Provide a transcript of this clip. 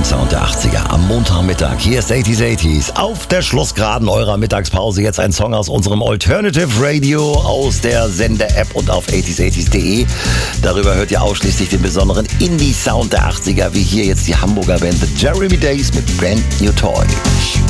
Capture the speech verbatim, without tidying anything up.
tollen Sound der achtziger am Montagmittag. Hier ist achtziger achtziger auf der Schlussgeraden eurer Mittagspause. Jetzt ein Song aus unserem Alternative Radio, aus der Sender-App und auf achtziger achtziger punkt de. Darüber hört ihr ausschließlich den besonderen Indie-Sound der achtziger, wie hier jetzt die Hamburger Band The Jeremy Days mit Brand New Toy.